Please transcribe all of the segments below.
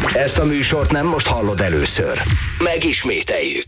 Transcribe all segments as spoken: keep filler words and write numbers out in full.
Ezt a műsort nem most hallod először. Megismételjük.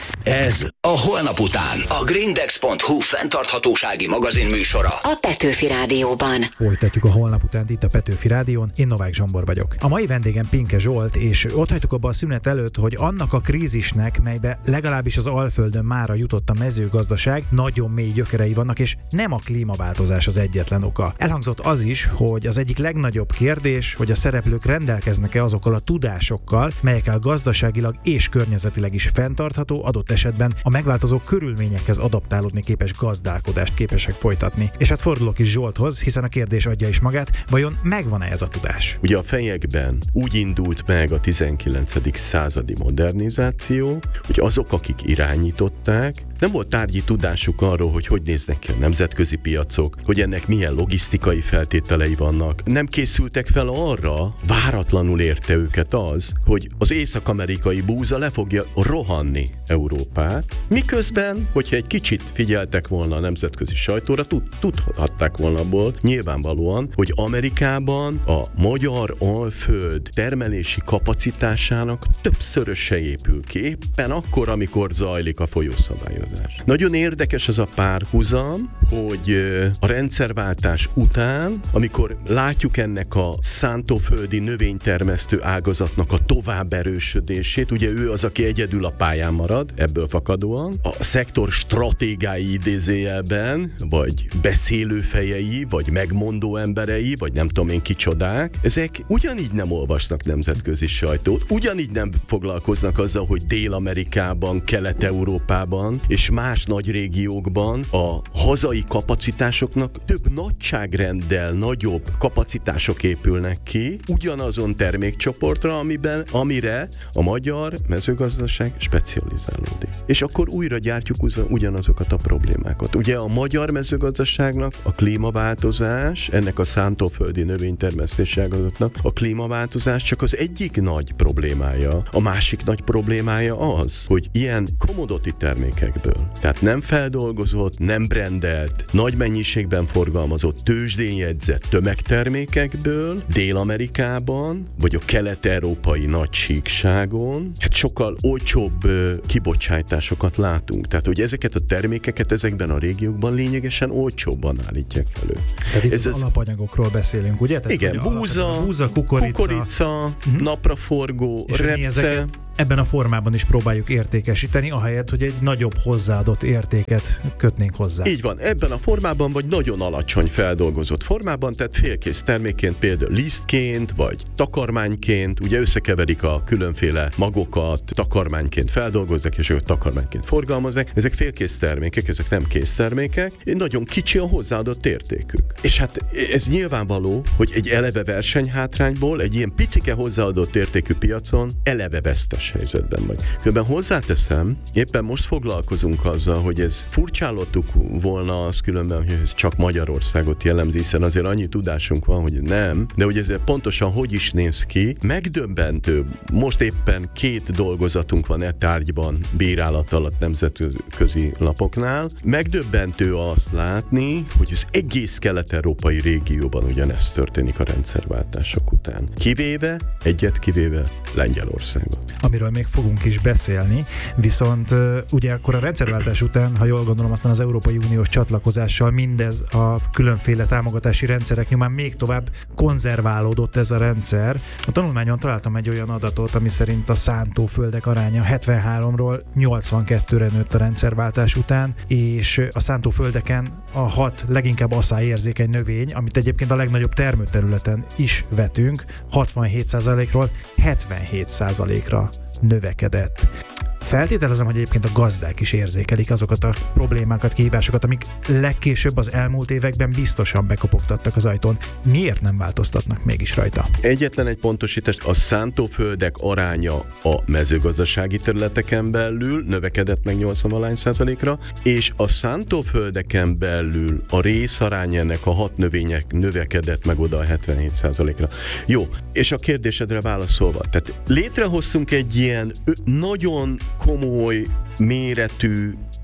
Ez a Holnap után. A grindex pont hu fenntarthatósági magazin műsora. A Petőfi Rádióban. Folytatjuk a Holnap után itt a Petőfi Rádión. Én Novák Zsombor vagyok. A mai vendégem Pinke Zsolt, és ott hagytuk abba a szünet előtt, hogy annak a krízisnek, melybe legalábbis az Alföldön mára jutott a mezőgazdaság, nagyon mély gyökerei vannak, és nem a klímaváltozás az egyetlen oka. Elhangzott az is, hogy az egyik legnagyobb kérdés, hogy a szereplők rendelkeznek-e azokkal a tudásokkal, melyekkel gazdaságilag és környezetileg is fenntartható, adott esetben a megváltozó körülményekhez adaptálódni képes gazdálkodást képesek folytatni. És hát fordulok is Zsolthoz, hiszen a kérdés adja is magát, vajon megvan-e ez a tudás? Ugye a fejekben úgy indult meg a tizenkilencedik századi modernizáció, hogy azok, akik irányították, nem volt tárgyi tudásuk arról, hogy hogy néznek ki a nemzetközi piacok, hogy ennek milyen logisztikai feltételei vannak. Nem készültek fel arra, váratlanul érte őket az, hogy az észak-amerikai búza le fogja rohanni Európát, miközben, hogyha egy kicsit figyeltek volna a nemzetközi sajtóra, tud, tudhatták volna abból nyilvánvalóan, hogy Amerikában a magyar Alföld termelési kapacitásának többszöröse épül ki, éppen akkor, amikor zajlik a folyószabályozás. Nagyon érdekes az a párhuzam, hogy a rendszerváltás után, amikor látjuk ennek a szántóföldi növénytermesztő ágazatnak a tovább erősödését, ugye ő az, aki egyedül a pályán marad, ebből fakadóan, a szektor stratégái idézőjelben, vagy beszélőfejei, vagy megmondó emberei, vagy nem tudom én kicsodák, ezek ugyanígy nem olvasnak nemzetközi sajtót, ugyanígy nem foglalkoznak azzal, hogy Dél-Amerikában, Kelet-Európában és más nagy régiókban a hazai kapacitásoknak több nagyságrenddel nagyobb kapacitások épülnek ki ugyanazon termékcsoportra, amiben, amire a magyar mezőgazdaság specializálódik. És akkor újra gyártjuk ugyanazokat a problémákat. Ugye a magyar mezőgazdaságnak a klímaváltozás, ennek a szántóföldi növénytermesztési ágazatnak a klímaváltozás csak az egyik nagy problémája. A másik nagy problémája az, hogy ilyen commodity termékekből, tehát nem feldolgozott, nem brandelt, nagy mennyiségben forgalmazott, tőzsdén jegyzett tömegtermékekből Dél-Amerikában, vagy a kelet-európai nagy síkságon, hát sokkal olcsóbb ö, kibocsátásokat látunk. Tehát, hogy ezeket a termékeket ezekben a régiókban lényegesen olcsóbban állítják elő. Tehát itt ez az alapanyagokról beszélünk, ugye? Tehát, igen, búza, búza, kukorica, kukorica uh-huh. napraforgó, repce. Ebben a formában is próbáljuk értékesíteni, ahelyett, hogy egy nagyobb hozzáadott értéket kötnénk hozzá. Így van, ebben a formában, vagy nagyon alacsony feldolgozott formában, tehát félkész termékként, például lisztként, vagy takarmányként, ugye összekeverik a különféle magokat, takarmányként feldolgozzák, és ők takarmányként forgalmazzák. Ezek félkész termékek, ezek nem kész termékek, nagyon kicsi a hozzáadott értékük. És hát ez nyilvánvaló, hogy egy eleve versenyhátrányból, egy ilyen picike hozzáadott értékű piacon eleve vesztes helyzetben vagy. Különben hozzáteszem, éppen most foglalkozunk azzal, hogy ez furcsálottuk volna az különben, hogy ez csak Magyarországot jellemzi, hiszen azért annyi tudásunk van, hogy nem, de hogy ez pontosan hogy is néz ki, megdöbbentő. Most éppen két dolgozatunk van e tárgyban bírálat alatt nemzetközi lapoknál. Megdöbbentő azt látni, hogy az egész kelet-európai régióban ugyanezt történik a rendszerváltások után. Kivéve, egyet kivéve Lengyelországot. Amiről még fogunk is beszélni, viszont ugye akkor a rendszerváltás után, ha jól gondolom, aztán az Európai Uniós csatlakozással mindez a különféle támogatási rendszerek nyomán még tovább konzerválódott ez a rendszer. A tanulmányon találtam egy olyan adatot, ami szerint a szántóföldek aránya hetvenháromról nyolcvankettőre nőtt a rendszerváltás után, és a szántóföldeken a hat leginkább asszályérzékeny növény, amit egyébként a legnagyobb termőterületen is vetünk, hatvanhét százalékról hetvenhét százalékra növekedett. Feltételezem, hogy egyébként a gazdák is érzékelik azokat a problémákat, kihívásokat, amik legkésőbb az elmúlt években biztosan bekopogtattak az ajtón. Miért nem változtatnak mégis rajta? Egyetlen egy pontosítást, a szántóföldek aránya a mezőgazdasági területeken belül növekedett meg nyolcvan százalékra, és a szántóföldeken belül a részarány ennek a hat növények növekedett meg oda a hetvenhét százalékra. Jó, és a kérdésedre válaszolva, tehát létrehoztunk egy ilyen nagyon komoly méretű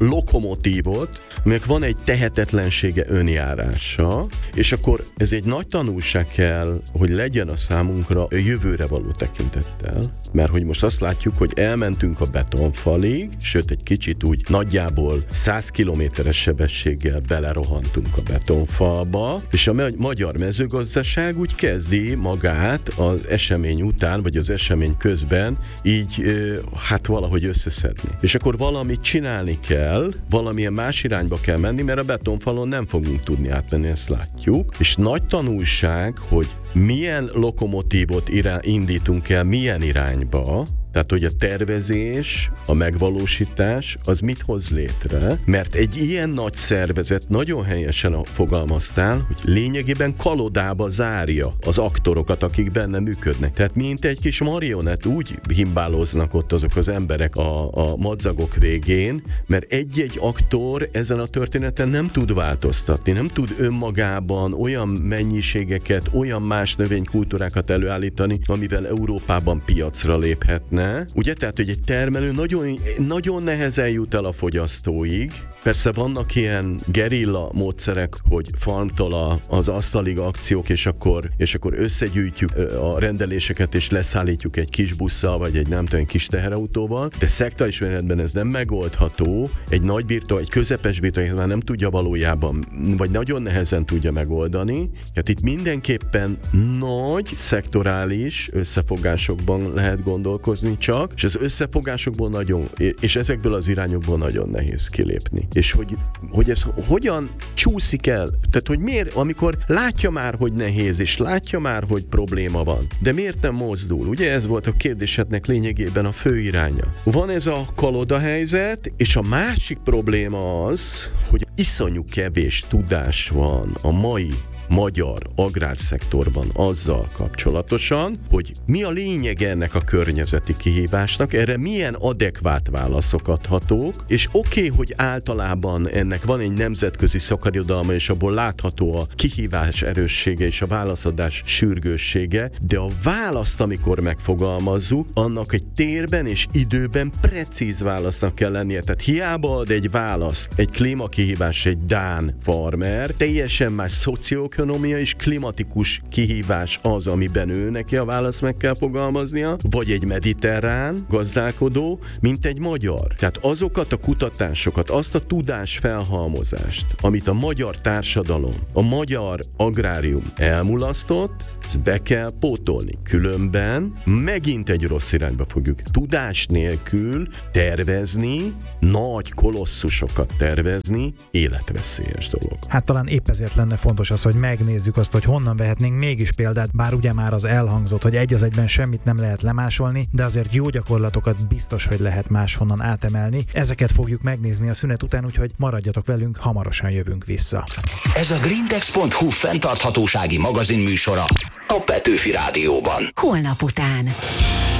lokomotívot, aminek van egy tehetetlensége, önjárása, és akkor ez egy nagy tanulság kell, hogy legyen a számunkra a jövőre való tekintettel, mert hogy most azt látjuk, hogy elmentünk a betonfalig, sőt egy kicsit úgy nagyjából száz kilométeres sebességgel belerohantunk a betonfalba, és a magyar mezőgazdaság úgy kezdi magát az esemény után, vagy az esemény közben így hát valahogy összeszedni. És akkor valamit csinálni kell, valamilyen más irányba kell menni, mert a betonfalon nem fogunk tudni átmenni, ezt látjuk. És nagy tanulság, hogy milyen lokomotívot irá- indítunk el, milyen irányba, tehát, hogy a tervezés, a megvalósítás, az mit hoz létre? Mert egy ilyen nagy szervezet, nagyon helyesen fogalmaztál, hogy lényegében kalodába zárja az aktorokat, akik benne működnek. Tehát mint egy kis marionett, úgy himbáloznak ott azok az emberek a, a madzagok végén, mert egy-egy aktor ezen a történeten nem tud változtatni, nem tud önmagában olyan mennyiségeket, olyan más növénykultúrákat előállítani, amivel Európában piacra léphetne. Ugye? Tehát, hogy egy termelő nagyon, nagyon nehezen jut el a fogyasztóig. Persze vannak ilyen gerilla módszerek, hogy farmtól a, az asztalig akciók, és akkor, és akkor összegyűjtjük a rendeléseket, és leszállítjuk egy kis busszal, vagy egy nem tudom, kis teherautóval, de szektális menetben ez nem megoldható. Egy nagy birtok, egy közepes birtok már nem tudja valójában, vagy nagyon nehezen tudja megoldani. Tehát itt mindenképpen nagy szektorális összefogásokban lehet gondolkozni csak, és az összefogásokból nagyon, és ezekből az irányokból nagyon nehéz kilépni. És hogy, hogy ez hogyan csúszik el, tehát hogy miért, amikor látja már, hogy nehéz, és látja már, hogy probléma van, de miért nem mozdul? Ugye ez volt a kérdésednek lényegében a fő iránya. Van ez a kaloda helyzet, és a másik probléma az, hogy iszonyú kevés tudás van a mai magyar agrárszektorban azzal kapcsolatosan, hogy mi a lényeg ennek a környezeti kihívásnak, erre milyen adekvát válaszok adhatók, és oké, okay, hogy általában ennek van egy nemzetközi szakadalma, és abból látható a kihívás erőssége és a válaszadás sürgőssége, de a választ, amikor megfogalmazzuk, annak egy térben és időben precíz válasznak kell lennie. Tehát hiába ad egy választ, egy klímakihívás, egy dán farmer, teljesen más szocioekonomiai és klimatikus kihívás az, amiben ő neki a választ meg kell fogalmaznia, vagy egy mediterrán gazdálkodó, mint egy magyar. Tehát azokat a kutatásokat, azt a tudás felhalmozást, amit a magyar társadalom, a magyar agrárium elmulasztott, ezt be kell pótolni. Különben megint egy rossz irányba fogjuk. Tudás nélkül tervezni, nagy kolosszusokat tervezni, életveszélyes dolog. Hát talán épp ezért lenne fontos az, hogy megnézzük azt, hogy honnan vehetnénk mégis példát, bár ugye már az elhangzott, hogy egy az egyben semmit nem lehet lemásolni, de azért jó gyakorlatokat biztos, hogy lehet máshonnan átemelni. Ezeket fogjuk megnézni a szünet után, úgyhogy maradjatok velünk, hamarosan jövünk vissza. Ez a grindex pont hu fenntarthatósági magazin műsora a Petőfi Rádióban. Holnap után.